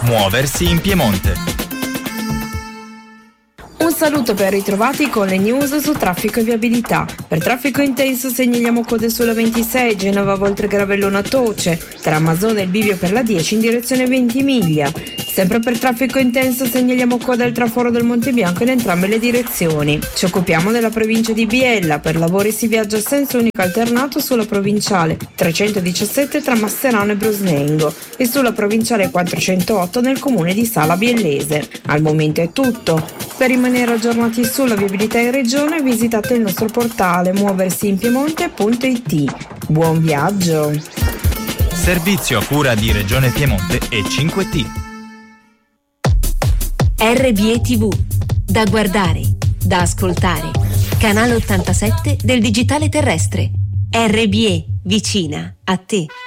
Muoversi in Piemonte. Un saluto ben ritrovati con le news su traffico e viabilità. Per traffico intenso segnaliamo code sulla 26, Genova Voltregravellona Toce, tra Masone e il bivio per la 10 in direzione Ventimiglia. Sempre per traffico intenso segnaliamo coda al traforo del Monte Bianco in entrambe le direzioni. Ci occupiamo della provincia di Biella, per lavori si viaggia a senso unico alternato sulla provinciale 317 tra Masserano e Brosnengo e sulla provinciale 408 nel comune di Sala Biellese. Al momento è tutto. Per rimanere aggiornati sulla viabilità in regione visitate il nostro portale muoversiinpiemonte.it. Buon viaggio! Servizio a cura di Regione Piemonte e 5T. RBE TV, da guardare, da ascoltare. Canale 87 del digitale terrestre. RBE, vicina a te.